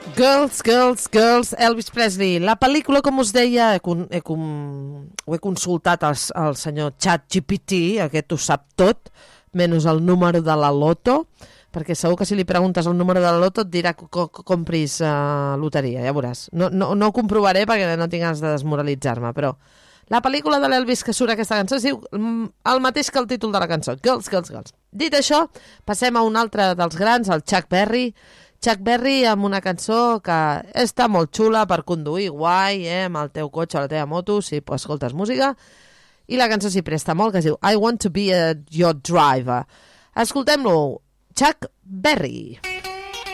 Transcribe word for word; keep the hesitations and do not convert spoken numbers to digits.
Girls, Girls, Girls, Elvis Presley. La pel·lícula, com us deia, he, con, he, com, ho he consultat al, al senyor ChatGPT, aquest ho sap tot, menys el número de la loto, perquè segur que si li preguntes el número de la loto et dirà que co compris uh, loteria, ja veuràs. No, no, no ho comprovaré perquè no tinc ganes de desmoralitzar-me, però la pel·lícula de l'Elvis que surt aquesta cançó es diu el mateix que el títol de la cançó, Girls, Girls, Girls. Dit això, passem a un altre dels grans, el Chuck Berry. Chuck Berry amb una cançó que està molt xula per conduir guai, eh, amb el teu cotxe o la teva moto, si escoltes música, i la cançó s'hi presta molt, que es diu I Want to be a, your driver. Escoltem-lo, Chuck Berry.